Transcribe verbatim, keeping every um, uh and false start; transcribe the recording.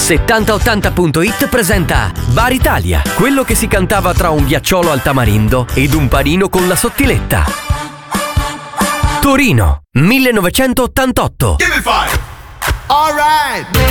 settanta ottanta punto it presenta Bar Italia, quello che si cantava tra un ghiacciolo al tamarindo ed un panino con la sottiletta. Torino, millenovecentottantotto. Give me five. All right.